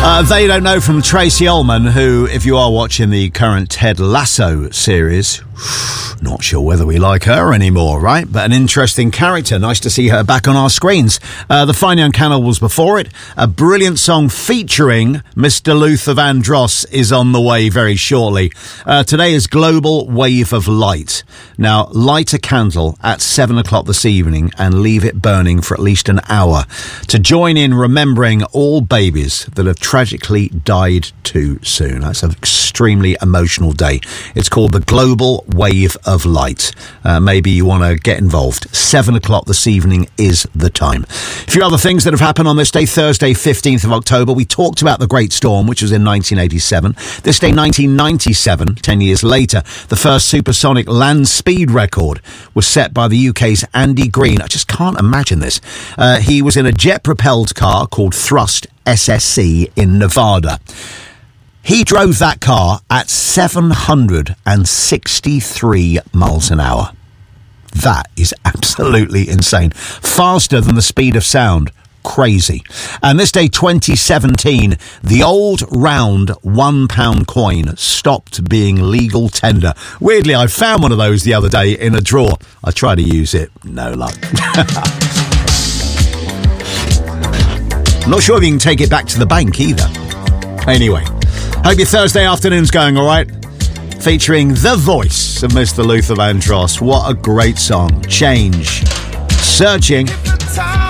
They Don't Know from Tracy Ullman, who, if you are watching the current Ted Lasso series, not sure whether we like her anymore, right? But an interesting character. Nice to see her back on our screens. The Fine Young Cannibals before it. A brilliant song featuring Mr. Luther Vandross is on the way very shortly. Today is Global Wave of Light. Now, light a candle at 7 o'clock this evening and leave it burning for at least an hour to join in remembering all babies that have tragically died too soon. That's an extremely emotional day. It's called the Global Wave of Light. Maybe you want to get involved. 7 o'clock this evening is the time. A few other things that have happened on this day, Thursday, 15th of October. We talked about the Great Storm, which was in 1987. This day, 1997, 10 years later, the first supersonic land speed record was set by the UK's Andy Green. I just can't imagine this. He was in a jet-propelled car called Thrust SSC in Nevada. He drove that car at 763 miles an hour. That is absolutely insane. Faster than the speed of sound. Crazy. And this day, 2017, the old round £1 coin stopped being legal tender. Weirdly, I found one of those the other day in a drawer. I tried to use it. No luck. I'm not sure if you can take it back to the bank either. Anyway, hope your Thursday afternoon's going all right. Featuring the voice of Mr. Luther Vandross. What a great song. Change. Searching.